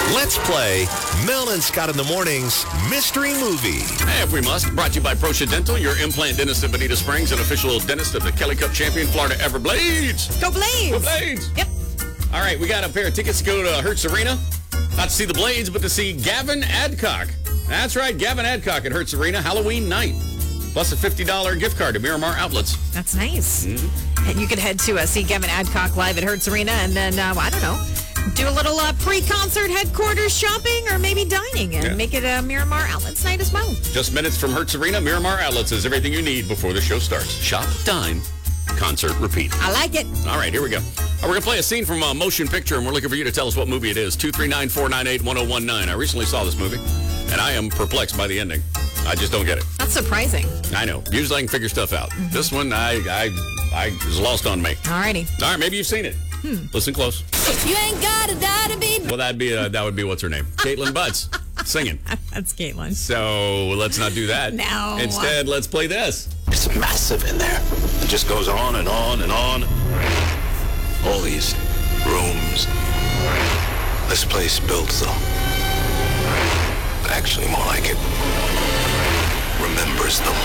Let's play Mel and Scott in the Morning's Mystery Movie. Hey, if we must. Brought to you by Proscia Dental, your implant dentist of Bonita Springs, and official dentist of the Kelly Cup champion, Florida Everblades. Go Blades! Go Blades! Yep. All right, we got a pair of tickets to go to Hertz Arena. Not to see the Blades, but to see Gavin Adcock. That's right, Gavin Adcock at Hertz Arena, Halloween night. Plus a $50 gift card to Miramar Outlets. That's nice. And you could head to see Gavin Adcock live at Hertz Arena and then, I don't know, do a little pre-concert headquarters shopping or maybe dining and make it a Miramar Outlets night as well. Just minutes from Hertz Arena, Miramar Outlets is everything you need before the show starts. Shop, dine, concert, repeat. I like it. All right, here we go. We're going to play a scene from a motion picture, and we're looking for you to tell us what movie it is. 239-498-1019. I recently saw this movie, and I am perplexed by the ending. I just don't get it. That's surprising. I know. Usually I can figure stuff out. This one, I was lost on me. All righty. All right, maybe you've seen it. Listen close. You ain't gotta die to be. Well, that would be what's her name? Caitlin Butts singing. That's Caitlin. So let's not do that. No. Instead, let's play this. It's massive in there. It just goes on and on and on. All these rooms. This place built though. Actually, more like it remembers them.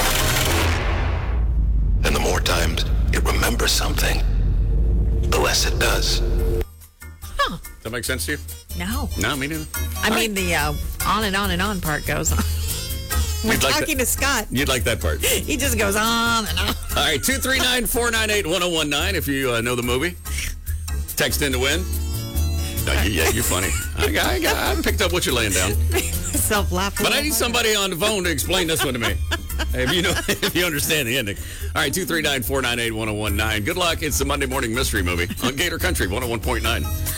And the more times it remembers something, the less it does. Huh. Does that make sense to you? No. No, me neither. I mean, the on and on and on part goes on. We're You'd like talking to Scott. You'd like that part. He just goes on and on. All right, 239-498-1019 if you know the movie. Text in to win. No, you're funny. I picked up what you're laying down. Self-laughing. But I need somebody on the phone to explain this one to me. If you understand the ending. All right, 239-498-1019. Good luck. It's the Monday Morning Mystery Movie on Gator Country 101.9.